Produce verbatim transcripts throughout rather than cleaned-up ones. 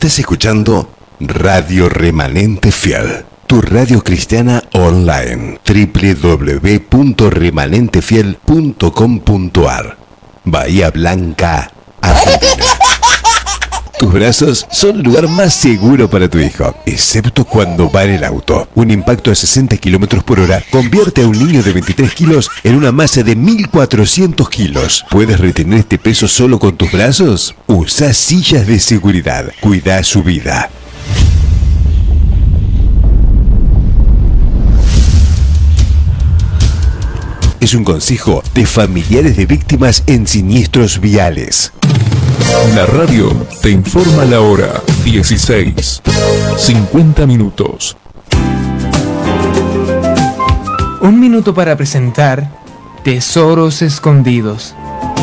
Estás escuchando Radio Remanente Fiel, tu radio cristiana online, doble u doble u doble u punto remanente fiel punto com punto a r. Bahía Blanca, Argentina. Tus brazos son el lugar más seguro para tu hijo, excepto cuando va en el auto. Un impacto de sesenta kilómetros por hora convierte a un niño de veintitrés kilos en una masa de mil cuatrocientos kilos. ¿Puedes retener este peso solo con tus brazos? Usa sillas de seguridad. Cuida su vida. Es un consejo de familiares de víctimas en siniestros viales. La radio te informa la hora dieciséis, cincuenta minutos. Un minuto para presentar Tesoros Escondidos.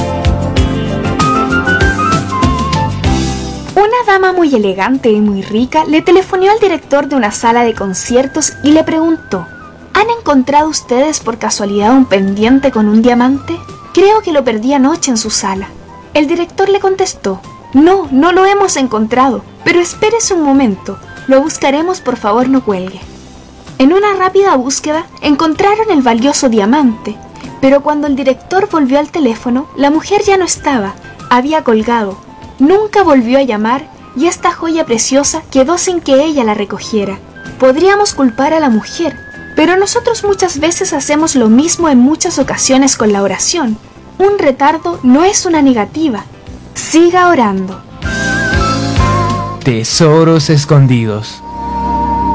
Una dama muy elegante y muy rica le telefonó al director de una sala de conciertos y le preguntó: ¿han encontrado ustedes por casualidad un pendiente con un diamante? Creo que lo perdí anoche en su sala. El director le contestó: no, no lo hemos encontrado, pero espérese un momento, lo buscaremos, por favor no cuelgue. En una rápida búsqueda encontraron el valioso diamante, pero cuando el director volvió al teléfono, la mujer ya no estaba, había colgado, nunca volvió a llamar y esta joya preciosa quedó sin que ella la recogiera. Podríamos culpar a la mujer, pero nosotros muchas veces hacemos lo mismo en muchas ocasiones con la oración. Un retardo no es una negativa. Siga orando. Tesoros Escondidos.